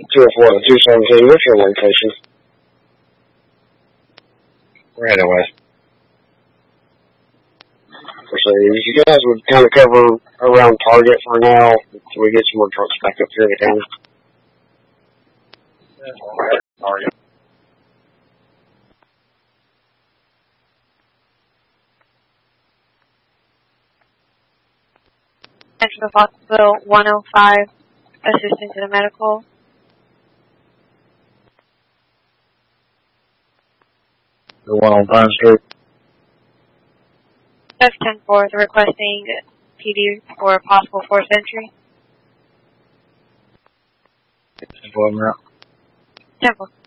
204 to 217, what's your location? We're headed west. So if you guys would kind of cover around Target for now, until we get some more trucks back up here in the county. Target. Central Foxville 105, assistant to the medical. The one on Pine Street. F-10-4 is requesting PD for a possible forced entry. 10-4 route. 10-4.